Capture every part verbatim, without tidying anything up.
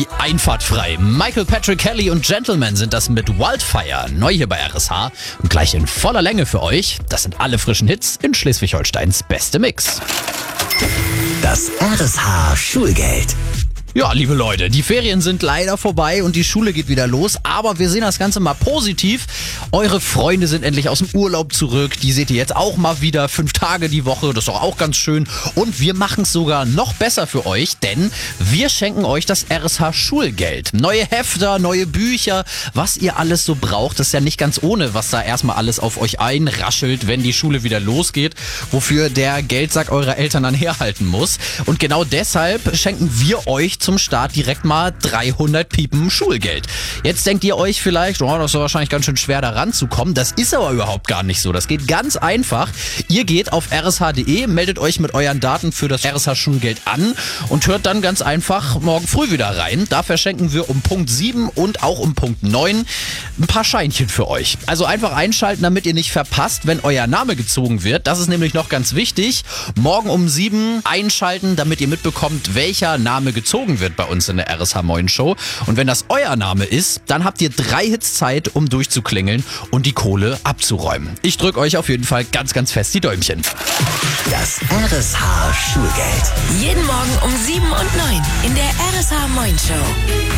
Einfahrt frei. Michael Patrick Kelly und Gentleman sind das mit Wildfire. Neu hier bei R S H und gleich in voller Länge für euch. Das sind alle frischen Hits in Schleswig-Holsteins beste Mix. Das R S H Schulgeld. Ja, liebe Leute, die Ferien sind leider vorbei und die Schule geht wieder los, aber wir sehen das Ganze mal positiv. Eure Freunde sind endlich aus dem Urlaub zurück, die seht ihr jetzt auch mal wieder, fünf Tage die Woche, das ist doch auch ganz schön. Und wir machen es sogar noch besser für euch, denn wir schenken euch das R S H Schulgeld. Neue Hefter, neue Bücher, was ihr alles so braucht, das ist ja nicht ganz ohne, was da erstmal alles auf euch einraschelt, wenn die Schule wieder losgeht, wofür der Geldsack eurer Eltern dann herhalten muss. Und genau deshalb schenken wir euch zum Start direkt mal dreihundert Piepen Schulgeld. Jetzt denkt ihr euch vielleicht, oh, das ist wahrscheinlich ganz schön schwer da ranzukommen. Das ist aber überhaupt gar nicht so. Das geht ganz einfach. Ihr geht auf r s h punkt d e, meldet euch mit euren Daten für das R S H Schulgeld an und hört dann ganz einfach morgen früh wieder rein. Da verschenken wir um Punkt sieben und auch um Punkt neun ein paar Scheinchen für euch. Also einfach einschalten, damit ihr nicht verpasst, wenn euer Name gezogen wird. Das ist nämlich noch ganz wichtig. Morgen um sieben einschalten, damit ihr mitbekommt, welcher Name gezogen wird bei uns in der R S H Moin Show. Und wenn das euer Name ist, dann habt ihr drei Hits Zeit, um durchzuklingeln und die Kohle abzuräumen. Ich drücke euch auf jeden Fall ganz, ganz fest die Däumchen. Das R S H Schulgeld. Jeden Morgen um sieben und neun in der R S H Moin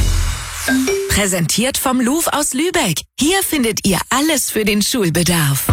Show. Präsentiert vom Louvre aus Lübeck. Hier findet ihr alles für den Schulbedarf.